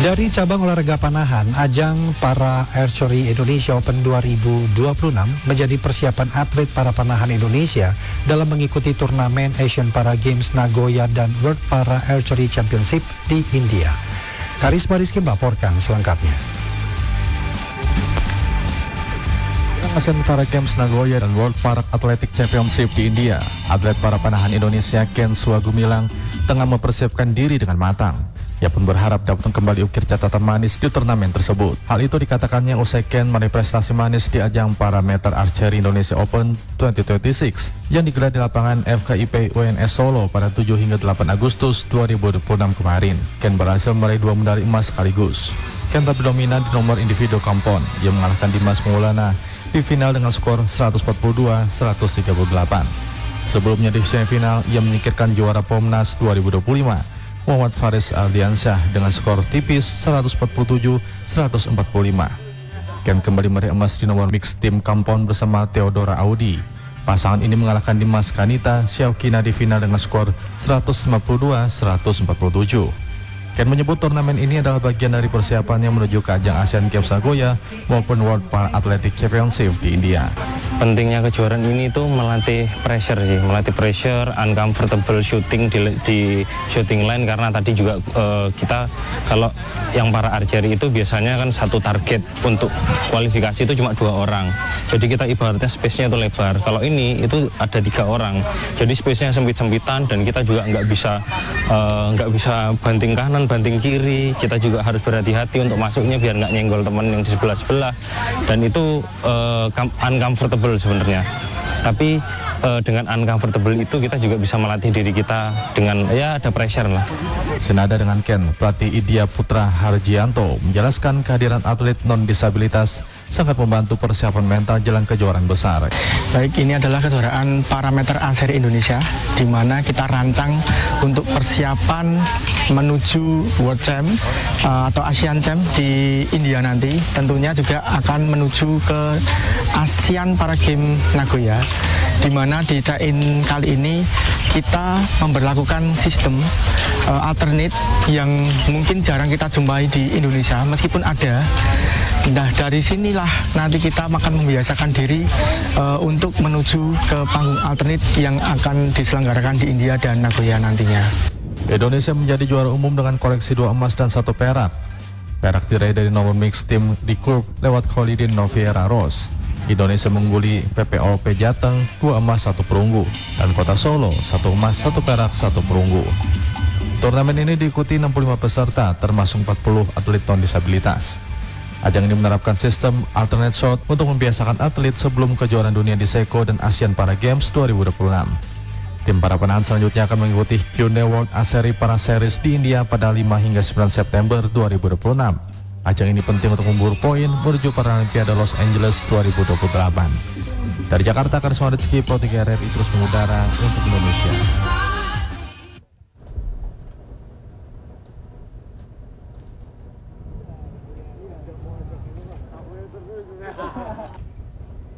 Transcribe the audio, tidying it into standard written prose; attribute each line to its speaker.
Speaker 1: Dari cabang olahraga panahan, ajang para Archery Indonesia Open 2026 menjadi persiapan atlet para panahan Indonesia dalam mengikuti turnamen Asian Para Games Nagoya dan World Para Archery Championship di India. Karisma Rizky melaporkan selengkapnya.
Speaker 2: Asian Para Games Nagoya dan World Para Athletic Championship di India, atlet para panahan Indonesia Ken Suagumilang tengah mempersiapkan diri dengan matang. Ia pun berharap dapat kembali ukir catatan manis di turnamen tersebut. Hal itu dikatakannya usai Ken meraih prestasi manis di ajang Parameter Archery Indonesia Open 2026 yang digelar di lapangan FKIP UNS Solo pada 7 hingga 8 Agustus 2026 kemarin. Ken berhasil meraih 2 medali emas sekaligus. Ken tampil dominan di nomor individu kampon. Ia mengalahkan Dimas Maulana di final dengan skor 142-138. Sebelumnya di semifinal, ia menyingkirkan juara Pomnas 2025 Muhammad Faris Ardiansyah dengan skor tipis 147-145. Ken kembali meraih emas di nomor mix tim kampon bersama Theodora Audi. Pasangan ini mengalahkan Dimas Kanita Syaukina di final dengan skor 152-147. Ken menyebut turnamen ini adalah bagian dari persiapannya menuju ke ajang Asian Games Nagoya maupun World Para Athletic Championship di India.
Speaker 3: Pentingnya kejuaraan ini tuh melatih pressure sih, melatih pressure, uncomfortable shooting di shooting line, karena tadi juga kita kalau yang para archery itu biasanya kan satu target untuk kualifikasi itu cuma 2 orang. Jadi kita ibaratnya space-nya itu lebar. Kalau ini itu ada 3 orang. Jadi space-nya sempit-sempitan dan kita juga nggak bisa banting kanan, banting kiri. Kita juga harus berhati-hati untuk masuknya biar nggak nyenggol teman yang di sebelah-sebelah. Dan itu uncomfortable sebenarnya. Tapi dengan uncomfortable itu kita juga bisa melatih diri kita dengan ya ada pressure lah.
Speaker 2: Senada dengan Ken, pelatih Idya Putra Harjianto menjelaskan kehadiran atlet non-disabilitas sangat membantu persiapan mental jelang kejuaraan besar.
Speaker 4: Baik, ini adalah kejuaraan Parameter Archery Indonesia, di mana kita rancang untuk persiapan menuju World Champ atau Asian Champ di India nanti. Tentunya juga akan menuju ke ASEAN Para Games Nagoya, di mana di Tain kali ini kita memberlakukan sistem alternate yang mungkin jarang kita jumpai di Indonesia, meskipun ada. Nah, dari sinilah nanti kita akan membiasakan diri untuk menuju ke panggung alternate yang akan diselenggarakan di India dan Nagoya nantinya.
Speaker 2: Indonesia menjadi juara umum dengan koleksi 2 emas dan 1 perak. Perak diraih dari nomor mix tim di Kurb lewat Kholidin Noviera Ros. Indonesia mengungguli PPOP Jateng 2 emas 1 perunggu dan Kota Solo 1 emas 1 perak 1 perunggu. Turnamen ini diikuti 65 peserta termasuk 40 atlet non-disabilitas. Ajang ini menerapkan sistem alternate shot untuk membiasakan atlet sebelum kejuaraan dunia di Seko dan Asian Para Games 2026. Tim para panahan selanjutnya akan mengikuti Hyundai World Archery Para Series di India pada 5 hingga 9 September 2026. Ajang ini penting untuk memburu poin menuju Paralimpiade Los Angeles 2028. Dari Jakarta, Karisma Rizky, Pro 3 RRI terus mengudara untuk Indonesia.